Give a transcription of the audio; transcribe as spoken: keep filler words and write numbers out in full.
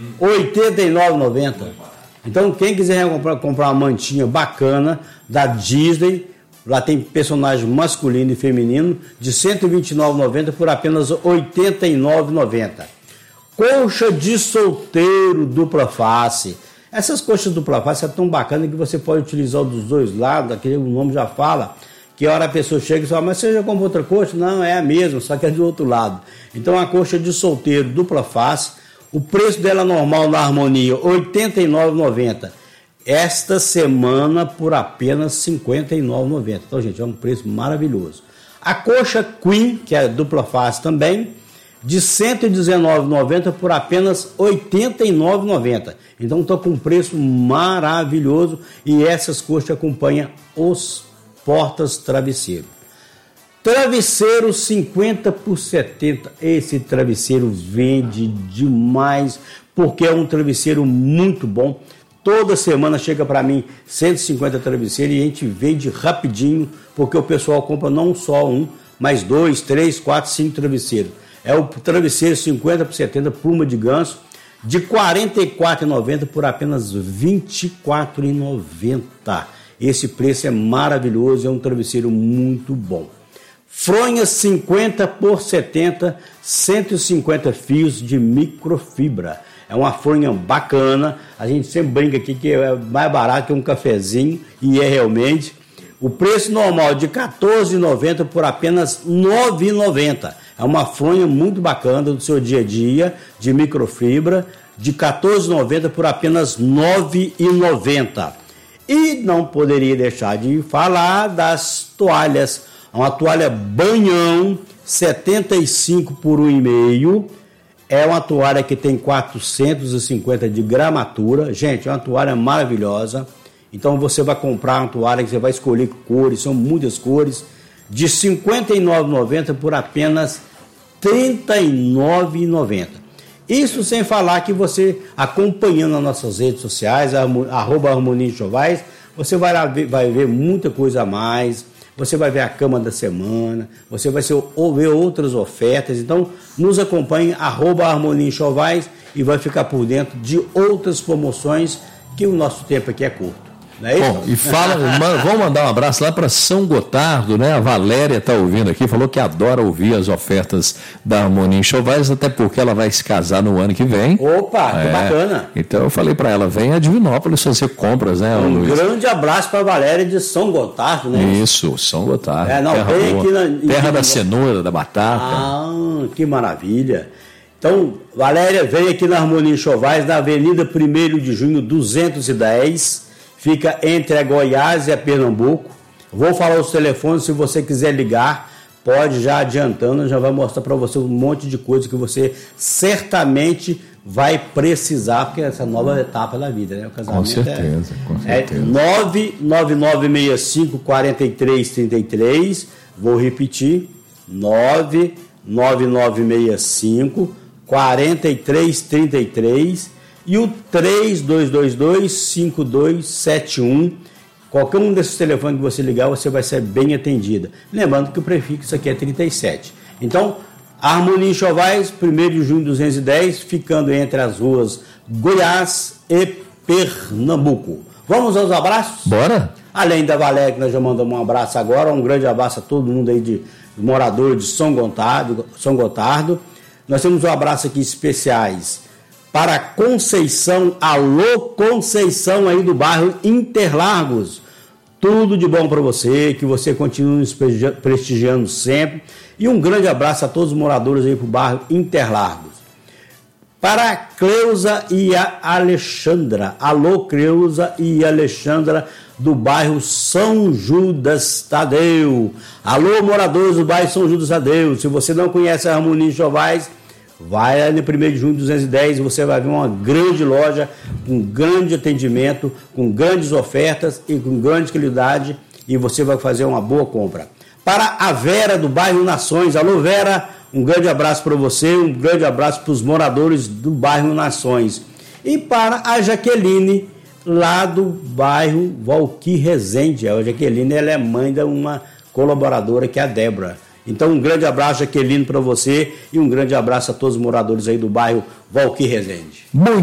oitenta e nove reais e noventa centavos. Então, quem quiser comprar, comprar uma mantinha bacana da Disney, lá tem personagem masculino e feminino, de cento e vinte e nove reais e noventa centavos por apenas oitenta e nove reais e noventa centavos. Coxa de solteiro dupla face. Essas coxas dupla face são tão bacanas que você pode utilizar dos dois lados, aquele o nome já fala, que a hora a pessoa chega e fala, mas você já comprou outra coxa? Não, é a mesma, só que é do outro lado. Então, a coxa de solteiro dupla face, o preço dela normal na Harmonia, oitenta e nove reais e noventa centavos. Esta semana por apenas cinquenta e nove reais e noventa centavos. Então, gente, é um preço maravilhoso. A coxa Queen, que é dupla face também, de cento e dezenove reais e noventa centavos por apenas oitenta e nove reais e noventa centavos. Então, estou com um preço maravilhoso e essas coxas acompanham os portas travesseiro. Travesseiro cinquenta por setenta. Esse travesseiro vende demais, porque é um travesseiro muito bom. Toda semana chega para mim cento e cinquenta travesseiros e a gente vende rapidinho, porque o pessoal compra não só um, mas dois, três, quatro, cinco travesseiros. É o travesseiro cinquenta por setenta, pluma de ganso, de quarenta e quatro reais e noventa centavos por apenas vinte e quatro reais e noventa centavos. Esse preço é maravilhoso, é um travesseiro muito bom. Fronha cinquenta por setenta, cento e cinquenta fios de microfibra. É uma fronha bacana, a gente sempre brinca aqui que é mais barato que um cafezinho, e é realmente. O preço normal de quatorze reais e noventa centavos por apenas nove reais e noventa centavos. É uma fronha muito bacana do seu dia a dia, de microfibra, de quatorze reais e noventa centavos por apenas nove reais e noventa centavos. E não poderia deixar de falar das toalhas. Uma toalha banhão, setenta e cinco por um vírgula cinco. É uma toalha que tem quatrocentos e cinquenta de gramatura. Gente, é uma toalha maravilhosa. Então você vai comprar uma toalha que você vai escolher cores, são muitas cores, de cinquenta e nove reais e noventa centavos por apenas trinta e nove reais e noventa centavos. Isso sem falar que você, acompanhando as nossas redes sociais, arroba Harmonia Enxovais, você vai, lá ver, vai ver muita coisa a mais, você vai ver a cama da semana, você vai ser, ou ver outras ofertas. Então, nos acompanhe, arroba Harmonia Enxovais, e vai ficar por dentro de outras promoções, que o nosso tempo aqui é curto. Não é isso? Bom, e fala, vamos mandar um abraço lá para São Gotardo, né? A Valéria está ouvindo aqui, falou que adora ouvir as ofertas da Harmonia Enxovais, até porque ela vai se casar no ano que vem. Opa, é, que bacana. Então eu falei para ela, vem a Divinópolis fazer compras, né, Um Luiz? grande abraço para a Valéria de São Gotardo, né? Isso, São Gotardo. É, não, terra tem boa. aqui na, terra em... da cenoura, da batata. Ah, que maravilha. Então, Valéria, vem aqui na Harmonia Enxovais, na Avenida primeiro de junho, duzentos e dez, fica entre a Goiás e a Pernambuco. Vou falar os telefones, se você quiser ligar, pode já adiantando, já vai mostrar para você um monte de coisa que você certamente vai precisar, porque essa nova etapa da vida, né? O casamento com certeza, é, com certeza. É nove nove nove seis cinco quatro três três três, vou repetir, nove nove nove seis cinco quatro três três três e o três dois dois dois cinco dois sete um. Qualquer um desses telefones que você ligar, você vai ser bem atendida. Lembrando que o prefixo aqui é trinta e sete. Então, a Harmonia Enxovais, primeiro de junho duzentos e dez, ficando entre as ruas Goiás e Pernambuco. Vamos aos abraços? Bora! Além da Valéria, que nós já mandamos um abraço agora, um grande abraço a todo mundo aí de moradores de São Gotardo, São Gotardo. Nós temos um abraço aqui especiais para Conceição, alô Conceição aí do bairro Interlagos. Tudo de bom para você, que você continue nos prestigiando sempre. E um grande abraço a todos os moradores aí pro bairro Interlagos. Para Cleusa e a Alexandra, alô Cleusa e Alexandra do bairro São Judas Tadeu. Alô moradores do bairro São Judas Tadeu, se você não conhece a Harmonia Enxovais, vai lá no primeiro de junho duzentos e dez e você vai ver uma grande loja, com grande atendimento, com grandes ofertas e com grande qualidade, e você vai fazer uma boa compra. Para a Vera do bairro Nações, alô Vera, um grande abraço para você, um grande abraço para os moradores do bairro Nações. E para a Jaqueline, lá do bairro Valquir Rezende. A Jaqueline, ela é mãe de uma colaboradora que é a Débora. Então, um grande abraço, Jaqueline, para você, e um grande abraço a todos os moradores aí do bairro Valquir Rezende. Muito